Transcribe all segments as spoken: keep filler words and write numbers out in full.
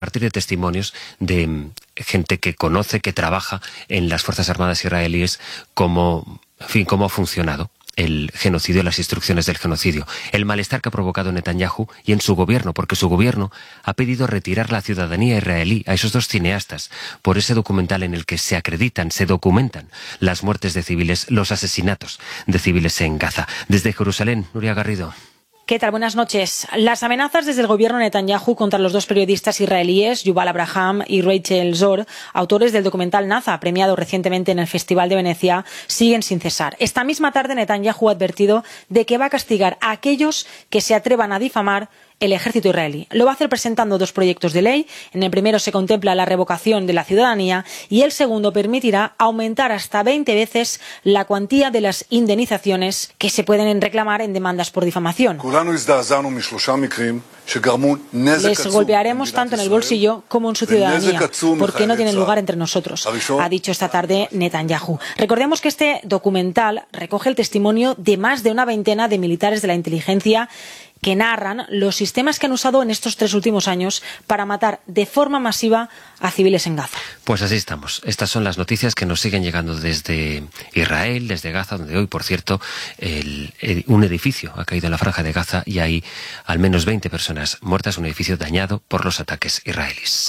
partir de testimonios de gente que conoce, que trabaja en las Fuerzas Armadas israelíes, cómo, en fin, cómo ha funcionado el genocidio, las instrucciones del genocidio, el malestar que ha provocado Netanyahu y en su gobierno, porque su gobierno ha pedido retirar la ciudadanía israelí a esos dos cineastas por ese documental en el que se acreditan, se documentan las muertes de civiles, los asesinatos de civiles en Gaza. Desde Jerusalén, Nuria Garrido. ¿Qué tal? Buenas noches. Las amenazas desde el gobierno de Netanyahu contra los dos periodistas israelíes, Yuval Abraham y Rachel Zor, autores del documental Naza, premiado recientemente en el Festival de Venecia, siguen sin cesar. Esta misma tarde Netanyahu ha advertido de que va a castigar a aquellos que se atrevan a difamar el ejército israelí. Lo va a hacer presentando dos proyectos de ley. En el primero se contempla la revocación de la ciudadanía y el segundo permitirá aumentar hasta veinte veces la cuantía de las indemnizaciones que se pueden reclamar en demandas por difamación. Les golpearemos tanto en el bolsillo como en su ciudadanía, porque no tienen lugar entre nosotros, ha dicho esta tarde Netanyahu. Recordemos que este documental recoge el testimonio de más de una veintena de militares de la inteligencia que narran los sistemas que han usado en estos tres últimos años para matar de forma masiva a civiles en Gaza. Pues así estamos. Estas son las noticias que nos siguen llegando desde Israel, desde Gaza, donde hoy, por cierto, el, el, un edificio ha caído en la franja de Gaza y hay al menos veinte personas muertas, un edificio dañado por los ataques israelíes.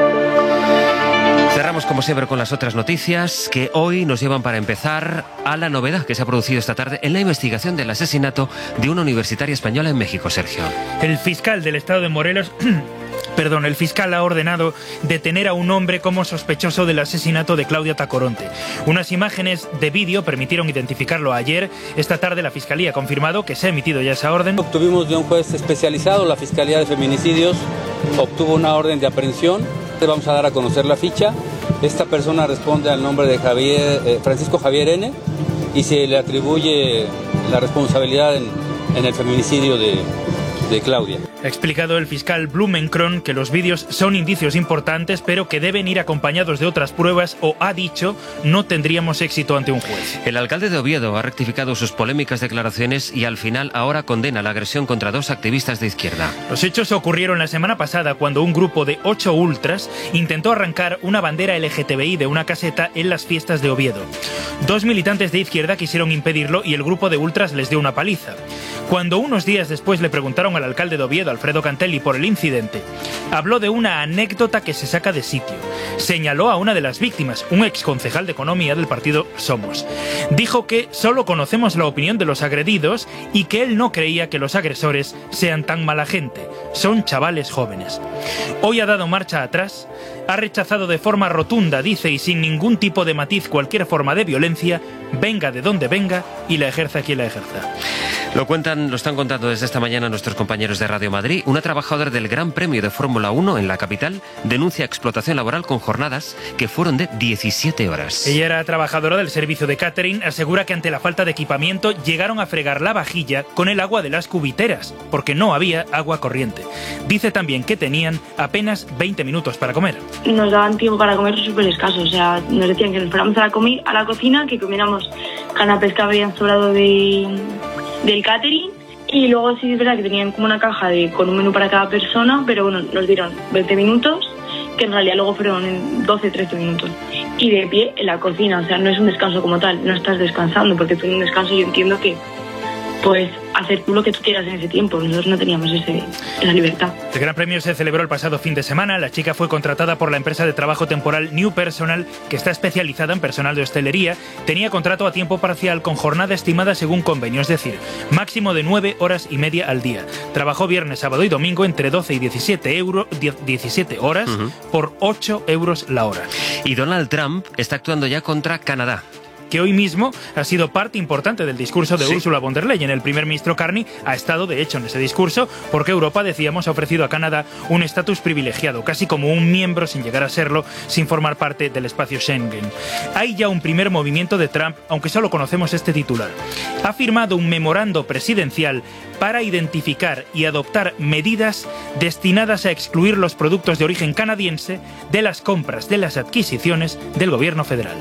Cerramos como siempre con las otras noticias que hoy nos llevan para empezar a la novedad que se ha producido esta tarde en la investigación del asesinato de una universitaria española en México, Sergio. El fiscal del estado de Morelos... Perdón, el fiscal ha ordenado detener a un hombre como sospechoso del asesinato de Claudia Tacoronte. Unas imágenes de vídeo permitieron identificarlo ayer. Esta tarde la Fiscalía ha confirmado que se ha emitido ya esa orden. Obtuvimos de un juez especializado, la Fiscalía de Feminicidios, obtuvo una orden de aprehensión. Vamos a dar a conocer la ficha. Esta persona responde al nombre de Javier, eh, Francisco Javier N. y se le atribuye la responsabilidad en, en el feminicidio de, de Claudia. Ha explicado el fiscal Blumenkron que los vídeos son indicios importantes, pero que deben ir acompañados de otras pruebas o, ha dicho, no tendríamos éxito ante un juez. El alcalde de Oviedo ha rectificado sus polémicas declaraciones y al final ahora condena la agresión contra dos activistas de izquierda. Los hechos ocurrieron la semana pasada cuando un grupo de ocho ultras intentó arrancar una bandera L G T B I de una caseta en las fiestas de Oviedo. Dos militantes de izquierda quisieron impedirlo y el grupo de ultras les dio una paliza. Cuando unos días después le preguntaron al alcalde de Oviedo, Alfredo Cantelli, por el incidente, habló de una anécdota que se saca de sitio. Señaló a una de las víctimas, un exconcejal de Economía del partido Somos. Dijo que solo conocemos la opinión de los agredidos y que él no creía que los agresores sean tan mala gente. Son chavales jóvenes. Hoy ha dado marcha atrás, ha rechazado de forma rotunda, dice, y sin ningún tipo de matiz cualquier forma de violencia, venga de donde venga y la ejerza quien la ejerza. Lo cuentan, lo están contando desde esta mañana nuestros compañeros de Radio Madrid. Una trabajadora del Gran Premio de Fórmula uno en la capital denuncia explotación laboral con jornadas que fueron de diecisiete horas. Ella era trabajadora del servicio de catering. Asegura que ante la falta de equipamiento llegaron a fregar la vajilla con el agua de las cubiteras, porque no había agua corriente. Dice también que tenían apenas veinte minutos para comer. Nos daban tiempo para comer súper escaso. O sea, nos decían que nos fuéramos a la, comi a la cocina, que comiéramos canapés que habían sobrado de... del catering, y luego sí es verdad que tenían como una caja de, con un menú para cada persona, pero bueno, nos dieron veinte minutos, que en realidad luego fueron doce trece minutos, y de pie en la cocina. O sea, no es un descanso como tal, no estás descansando, porque tú en un descanso yo entiendo que pues hacer tú lo que tú quieras en ese tiempo. Nosotros no teníamos ese, esa libertad. El Gran Premio se celebró el pasado fin de semana. La chica fue contratada por la empresa de trabajo temporal New Personal, que está especializada en personal de hostelería. Tenía contrato a tiempo parcial con jornada estimada según convenio, es decir, máximo de nueve horas y media al día. Trabajó viernes, sábado y domingo entre doce y diecisiete, euro, diecisiete horas uh-huh. por ocho euros la hora. Y Donald Trump está actuando ya contra Canadá, que hoy mismo ha sido parte importante del discurso de sí. Ursula von der Leyen. El primer ministro Carney ha estado, de hecho, en ese discurso, porque Europa, decíamos, ha ofrecido a Canadá un estatus privilegiado, casi como un miembro sin llegar a serlo, sin formar parte del espacio Schengen. Hay ya un primer movimiento de Trump, aunque solo conocemos este titular. Ha firmado un memorando presidencial para identificar y adoptar medidas destinadas a excluir los productos de origen canadiense de las compras, de las adquisiciones del gobierno federal.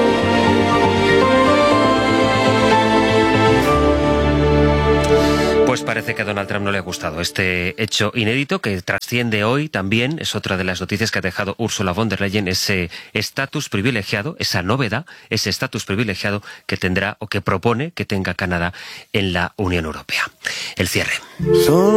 Pues Pues parece que a Donald Trump no le ha gustado este hecho inédito que trasciende hoy también, es otra de las noticias que ha dejado Ursula von der Leyen, ese estatus privilegiado, esa novedad, ese estatus privilegiado que tendrá o que propone que tenga Canadá en la Unión Europea. El cierre.